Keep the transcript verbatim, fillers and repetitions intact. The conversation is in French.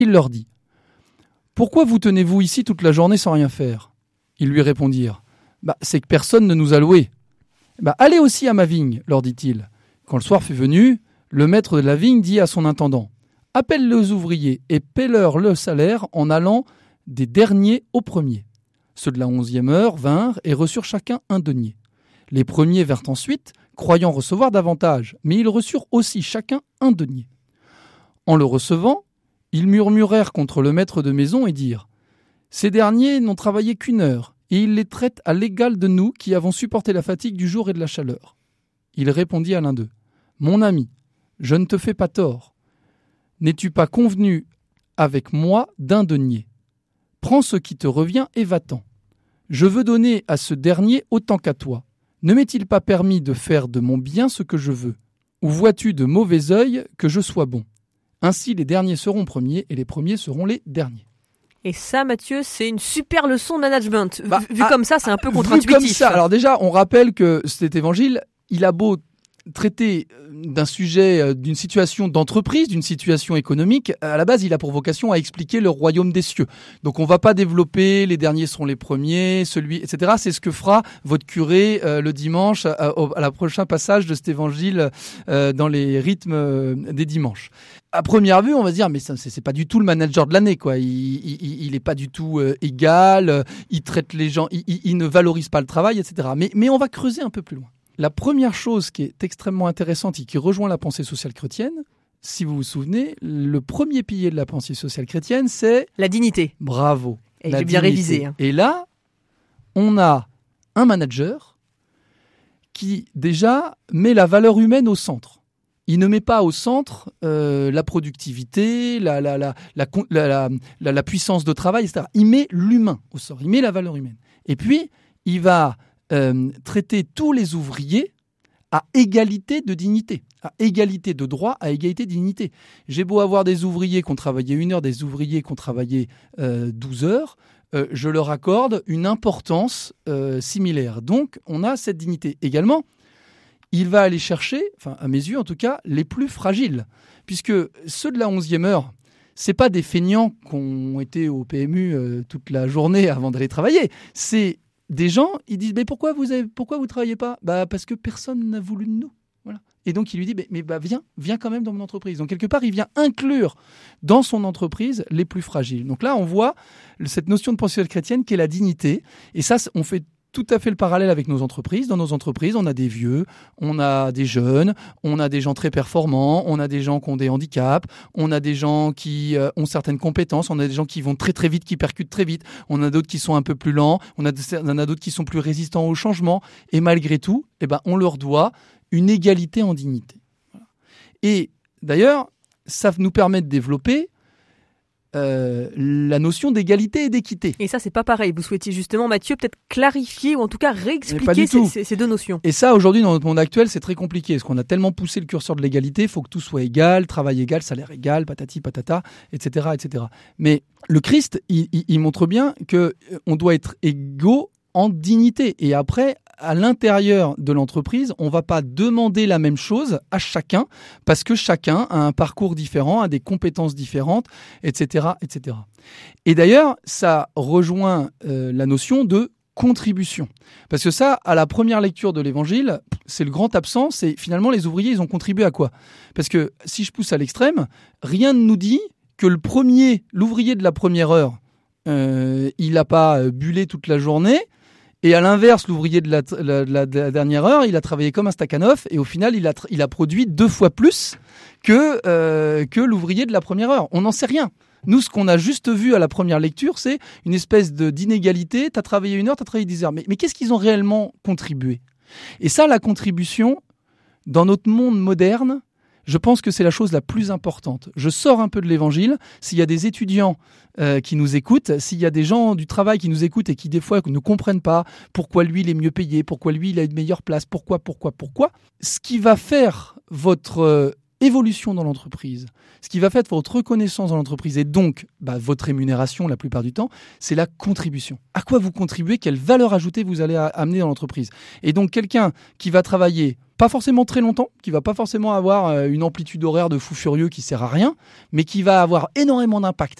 Il leur dit « Pourquoi vous tenez-vous ici toute la journée sans rien faire ?» Ils lui répondirent bah, « C'est que personne ne nous a loués. Bah, »« Allez aussi à ma vigne, leur dit-il. Quand le soir fut venu, le maître de la vigne dit à son intendant « Appelle les ouvriers et paie-leur le salaire en allant des derniers aux premiers. » Ceux de la onzième heure vinrent et reçurent chacun un denier. Les premiers vinrent ensuite, croyant recevoir davantage, mais ils reçurent aussi chacun un denier. En le recevant, ils murmurèrent contre le maître de maison et dirent « Ces derniers n'ont travaillé qu'une heure, et il les traite à l'égal de nous qui avons supporté la fatigue du jour et de la chaleur. » Il répondit à l'un d'eux « Mon ami, je ne te fais pas tort. N'es-tu pas convenu avec moi d'un denier ? Prends ce qui te revient et va-t'en. Je veux donner à ce dernier autant qu'à toi. Ne m'est-il pas permis de faire de mon bien ce que je veux ? Ou vois-tu de mauvais œil que je sois bon ? Ainsi les derniers seront premiers et les premiers seront les derniers. » Et ça, Mathieu, c'est une super leçon de management. Bah, vu ah, comme ça, c'est un peu vu contre-intuitif. Comme ça, alors déjà, on rappelle que cet évangile, il a beau traiter d'un sujet, d'une situation d'entreprise, d'une situation économique, à la base, il a pour vocation à expliquer le royaume des cieux. Donc, on ne va pas développer les derniers seront les premiers, celui, et cetera. C'est ce que fera votre curé euh, le dimanche à, à la prochain passage de cet évangile euh, dans les rythmes euh, des dimanches. À première vue, on va se dire, mais ça, c'est, c'est pas du tout le manager de l'année, quoi. Il, il, il est pas du tout euh, égal. Euh, il traite les gens, il, il, il ne valorise pas le travail, et cetera. Mais, mais on va creuser un peu plus loin. La première chose qui est extrêmement intéressante et qui rejoint la pensée sociale chrétienne, si vous vous souvenez, le premier pilier de la pensée sociale chrétienne, c'est... La dignité. Bravo. Et j'ai bien révisé. Hein. Et là, on a un manager qui, déjà, met la valeur humaine au centre. Il ne met pas au centre euh, la productivité, la, la, la, la, la, la, la puissance de travail, et cetera. Il met l'humain au centre, il met la valeur humaine. Et puis, il va... Euh, traiter tous les ouvriers à égalité de dignité, à égalité de droit, à égalité de dignité. J'ai beau avoir des ouvriers qui ont travaillé une heure, des ouvriers qui ont travaillé euh, douze heures, euh, je leur accorde une importance euh, similaire. Donc, on a cette dignité. Également, il va aller chercher, enfin à mes yeux en tout cas, les plus fragiles, puisque ceux de la onzième heure, c'est pas des feignants qui ont été au P M U euh, toute la journée avant d'aller travailler, c'est des gens, ils disent mais pourquoi vous avez, pourquoi vous travaillez pas ? Bah parce que personne n'a voulu de nous. Voilà. Et donc il lui dit mais, mais bah viens, viens quand même dans mon entreprise. Donc quelque part il vient inclure dans son entreprise les plus fragiles. Donc là on voit cette notion de pensée sociale chrétienne qui est la dignité. Et ça on fait tout à fait le parallèle avec nos entreprises. Dans nos entreprises, on a des vieux, on a des jeunes, on a des gens très performants, on a des gens qui ont des handicaps, on a des gens qui euh, ont certaines compétences, on a des gens qui vont très très vite, qui percutent très vite, on a d'autres qui sont un peu plus lents, on a, on a d'autres qui sont plus résistants au changement. Et malgré tout, eh ben, on leur doit une égalité en dignité. Voilà. Et d'ailleurs, ça nous permet de développer Euh, la notion d'égalité et d'équité. Et ça, c'est pas pareil. Vous souhaitiez justement, Mathieu, peut-être clarifier ou en tout cas réexpliquer ces, ces, ces deux notions. Et ça, aujourd'hui, dans notre monde actuel, c'est très compliqué. Parce qu'on a tellement poussé le curseur de l'égalité, il faut que tout soit égal, travail égal, salaire égal, patati patata, et cetera, et cetera. Mais le Christ, il, il, il montre bien qu'on doit être égaux en dignité. Et après, à l'intérieur de l'entreprise, on ne va pas demander la même chose à chacun parce que chacun a un parcours différent, a des compétences différentes, et cetera, et cetera. Et d'ailleurs, ça rejoint euh, la notion de contribution. Parce que ça, à la première lecture de l'Évangile, c'est le grand absent, c'est finalement les ouvriers, ils ont contribué à quoi ? Parce que si je pousse à l'extrême, rien ne nous dit que le premier, l'ouvrier de la première heure, euh, il n'a pas bullé toute la journée. Et à l'inverse, l'ouvrier de la, la, la, de la dernière heure, il a travaillé comme un Stakhanov et au final, il a, il a produit deux fois plus que, euh, que l'ouvrier de la première heure. On n'en sait rien. Nous, ce qu'on a juste vu à la première lecture, c'est une espèce de, d'inégalité. Tu as travaillé une heure, tu as travaillé dix heures. Mais, mais qu'est-ce qu'ils ont réellement contribué ? Et ça, la contribution, dans notre monde moderne, je pense que c'est la chose la plus importante. Je sors un peu de l'Évangile. S'il y a des étudiants euh, qui nous écoutent, s'il y a des gens du travail qui nous écoutent et qui des fois ne comprennent pas pourquoi lui il est mieux payé, pourquoi lui il a une meilleure place, pourquoi, pourquoi, pourquoi, ce qui va faire votre euh, évolution dans l'entreprise, ce qui va faire votre reconnaissance dans l'entreprise et donc bah, votre rémunération la plupart du temps, c'est la contribution. À quoi vous contribuez ? Quelle valeur ajoutée vous allez amener dans l'entreprise ? Et donc quelqu'un qui va travailler pas forcément très longtemps, qui va pas forcément avoir une amplitude horaire de fou furieux qui sert à rien, mais qui va avoir énormément d'impact